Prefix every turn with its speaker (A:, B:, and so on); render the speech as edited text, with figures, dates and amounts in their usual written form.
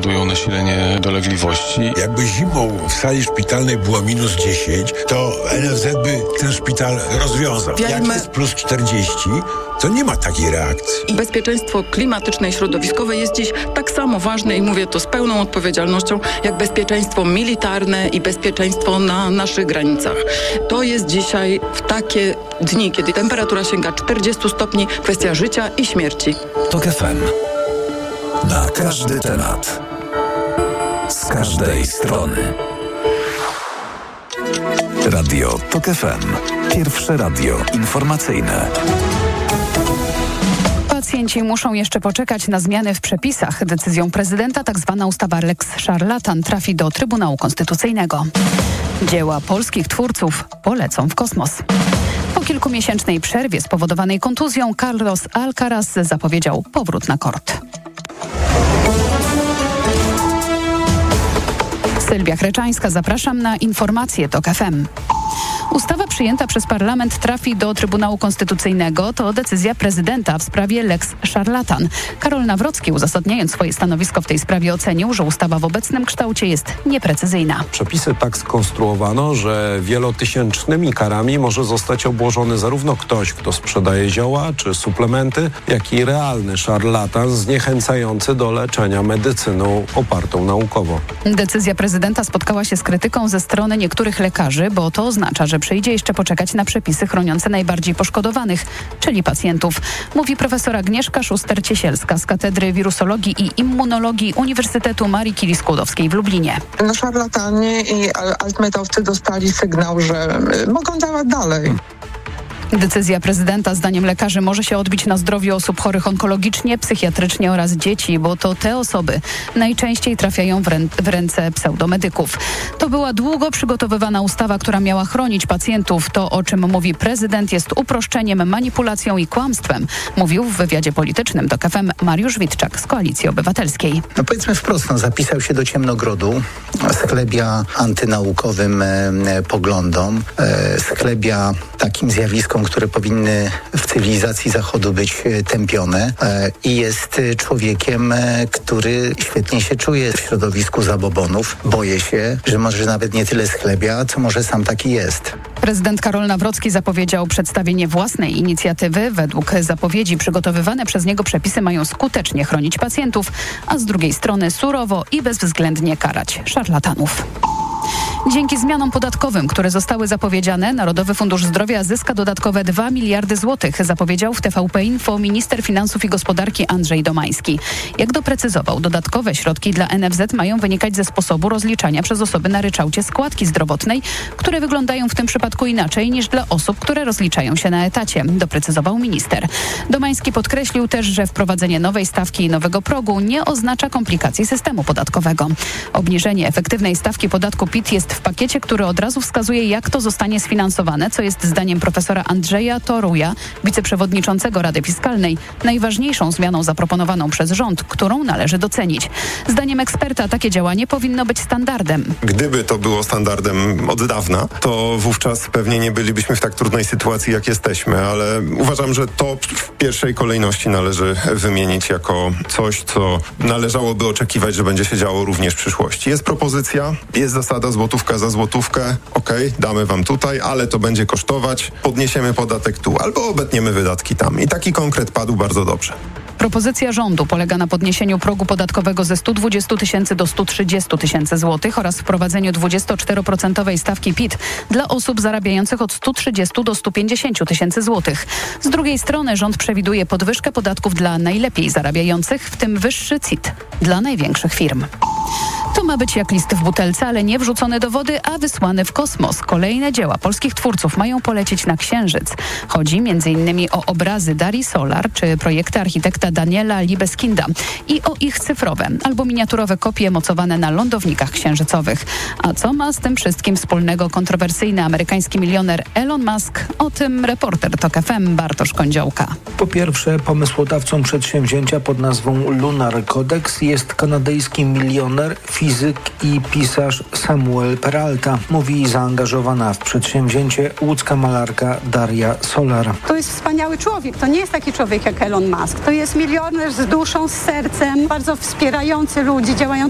A: powodują nasilenie dolegliwości.
B: Jakby zimą w sali szpitalnej było minus 10, to NFZ by ten szpital rozwiązał. Jak jest plus 40, to nie ma takiej reakcji.
C: Bezpieczeństwo klimatyczne i środowiskowe jest dziś tak samo ważne i mówię to z pełną odpowiedzialnością, jak bezpieczeństwo militarne i bezpieczeństwo na naszych granicach. To jest dzisiaj w takie dni, kiedy temperatura sięga 40 stopni, kwestia życia i śmierci.
D: TOK FM. Na każdy temat. Z każdej strony. Radio TOK FM. Pierwsze radio informacyjne.
E: Pacjenci muszą jeszcze poczekać na zmiany w przepisach. Decyzją prezydenta tzw. ustawa Lex Szarlatan trafi do Trybunału Konstytucyjnego. Dzieła polskich twórców polecą w kosmos. Po kilkumiesięcznej przerwie spowodowanej kontuzją Carlos Alcaraz zapowiedział powrót na kort. Sylwia Chreczańska, zapraszam na informacje TOK FM. Ustawa przyjęta przez parlament trafi do Trybunału Konstytucyjnego. To decyzja prezydenta w sprawie Lex Szarlatan. Karol Nawrocki, uzasadniając swoje stanowisko w tej sprawie, ocenił, że ustawa w obecnym kształcie jest nieprecyzyjna.
F: Przepisy tak skonstruowano, że wielotysięcznymi karami może zostać obłożony zarówno ktoś, kto sprzedaje zioła czy suplementy, jak i realny szarlatan zniechęcający do leczenia medycyną opartą naukowo.
E: Decyzja prezydenta spotkała się z krytyką ze strony niektórych lekarzy, bo to oznacza, że przyjdzie jeszcze poczekać na przepisy chroniące najbardziej poszkodowanych, czyli pacjentów. Mówi profesor Agnieszka Szuster-Ciesielska z Katedry Wirusologii i Immunologii Uniwersytetu Marii Curie-Skłodowskiej w Lublinie.
G: Szarlatani i altmetowcy dostali sygnał, że mogą działać dalej.
E: Decyzja prezydenta zdaniem lekarzy może się odbić na zdrowiu osób chorych onkologicznie, psychiatrycznie oraz dzieci, bo to te osoby najczęściej trafiają w ręce pseudomedyków. To była długo przygotowywana ustawa, która miała chronić pacjentów. To, o czym mówi prezydent, jest uproszczeniem, manipulacją i kłamstwem, mówił w wywiadzie politycznym TOK FM Mariusz Witczak z Koalicji Obywatelskiej.
H: Powiedzmy wprost, zapisał się do ciemnogrodu, schlebia antynaukowym poglądom, schlebia takim zjawiskom, które powinny w cywilizacji Zachodu być tępione i jest człowiekiem, który świetnie się czuje w środowisku zabobonów. Boję się, że może nawet nie tyle schlebia, co może sam taki jest.
E: Prezydent Karol Nawrocki zapowiedział przedstawienie własnej inicjatywy. Według zapowiedzi przygotowywane przez niego przepisy mają skutecznie chronić pacjentów, a z drugiej strony surowo i bezwzględnie karać szarlatanów. Dzięki zmianom podatkowym, które zostały zapowiedziane, Narodowy Fundusz Zdrowia zyska dodatkowe 2 miliardy złotych, zapowiedział w TVP Info minister finansów i gospodarki Andrzej Domański. Jak doprecyzował, dodatkowe środki dla NFZ mają wynikać ze sposobu rozliczania przez osoby na ryczałcie składki zdrowotnej, które wyglądają w tym przypadku inaczej niż dla osób, które rozliczają się na etacie, doprecyzował minister. Domański podkreślił też, że wprowadzenie nowej stawki i nowego progu nie oznacza komplikacji systemu podatkowego. Obniżenie efektywnej stawki podatku PIT jest w pakiecie, który od razu wskazuje, jak to zostanie sfinansowane, co jest zdaniem profesora Andrzeja Toruja, wiceprzewodniczącego Rady Fiskalnej, najważniejszą zmianą zaproponowaną przez rząd, którą należy docenić. Zdaniem eksperta takie działanie powinno być standardem.
I: Gdyby to było standardem od dawna, to wówczas pewnie nie bylibyśmy w tak trudnej sytuacji, jak jesteśmy, ale uważam, że to w pierwszej kolejności należy wymienić jako coś, co należałoby oczekiwać, że będzie się działo również w przyszłości. Jest propozycja, jest zasada złotówka za złotówkę, damy wam tutaj, ale to będzie kosztować, podniesiemy podatek tu albo obetniemy wydatki tam. I taki konkret padł bardzo dobrze.
E: Propozycja rządu polega na podniesieniu progu podatkowego ze 120 tysięcy do 130 tysięcy złotych oraz wprowadzeniu 24% stawki PIT dla osób zarabiających od 130 do 150 tysięcy złotych. Z drugiej strony rząd przewiduje podwyżkę podatków dla najlepiej zarabiających, w tym wyższy CIT dla największych firm. To ma być jak list w butelce, ale nie wrzucony do wody, a wysłany w kosmos. Kolejne dzieła polskich twórców mają polecieć na Księżyc. Chodzi m.in. o obrazy Darii Solar czy projekty architekta Daniela Libeskinda i o ich cyfrowe albo miniaturowe kopie mocowane na lądownikach księżycowych. A co ma z tym wszystkim wspólnego kontrowersyjny amerykański milioner Elon Musk? O tym reporter TOK FM Bartosz Kądziołka.
J: Po pierwsze, pomysłodawcą przedsięwzięcia pod nazwą Lunar Codex jest kanadyjski milioner, fizyk i pisarz Samuel Peralta, mówi zaangażowana w przedsięwzięcie łódzka malarka Daria Solar.
K: To jest wspaniały człowiek. To nie jest taki człowiek jak Elon Musk. To jest milioner z duszą, z sercem, bardzo wspierający ludzi, działający